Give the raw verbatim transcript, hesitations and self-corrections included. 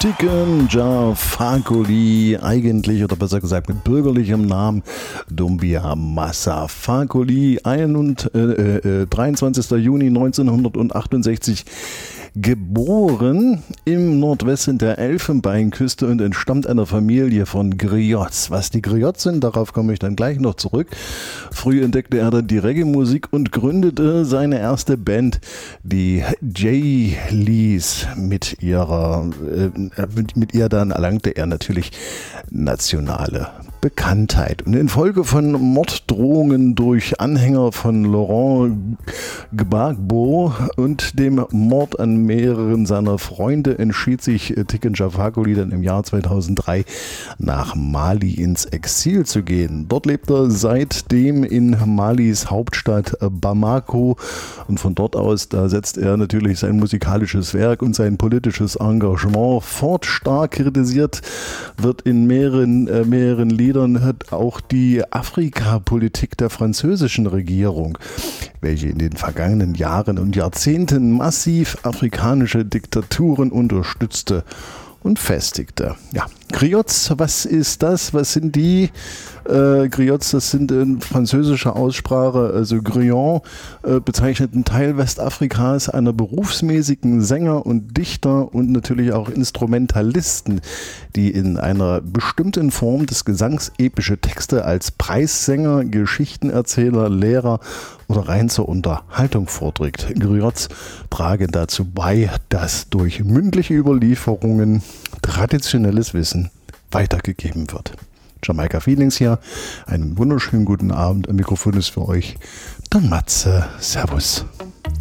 Tiken Jah Fakoly, eigentlich oder besser gesagt mit bürgerlichem Namen Doumbia Massa Fakoly, ein und, äh, äh, dreiundzwanzigster Juni neunzehnhundertachtundsechzig geboren im Nordwesten der Elfenbeinküste und entstammt einer Familie von Griots. Was die Griots sind, darauf komme ich dann gleich noch zurück. Früh entdeckte er dann die Reggae-Musik und gründete seine erste Band, die J-Lees. Mit ihrer, äh, mit, mit ihr dann erlangte er natürlich nationale Bekanntheit. Und infolge von Morddrohungen durch Anhänger von Laurent Gbagbo und dem Mord an mehreren seiner Freunde entschied sich Tiken Jah Fakoly dann im Jahr zweitausenddrei nach Mali ins Exil zu gehen. Dort lebt er seitdem in Malis Hauptstadt Bamako und von dort aus, da setzt er natürlich sein musikalisches Werk und sein politisches Engagement fort. Stark kritisiert wird in mehreren, äh, mehreren Liedern hat auch die Afrikapolitik der französischen Regierung, welche in den vergangenen Jahren und Jahrzehnten massiv afrikanische Diktaturen unterstützte und festigte. Ja, Griots, was ist das? Was sind die? Äh, Griots, das sind in französischer Aussprache, also Griot, äh, bezeichnet einen Teil Westafrikas einer berufsmäßigen Sänger und Dichter und natürlich auch Instrumentalisten, die in einer bestimmten Form des Gesangs epische Texte als Preissänger, Geschichtenerzähler, Lehrer oder rein zur Unterhaltung vorträgt. Griots tragen dazu bei, dass durch mündliche Überlieferungen traditionelles Wissen weitergegeben wird. Jamaika Feelings hier. Einen wunderschönen guten Abend. Am Mikrofon ist für euch der Matze. Servus.